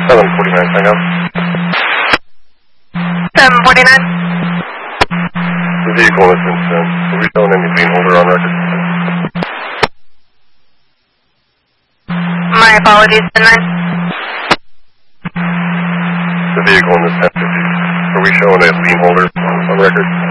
749, hang out. 749. The vehicle in this incident, are we showing any lien holder on record? My apologies, 10-9. The vehicle in this incident, are we showing a lien holder on record?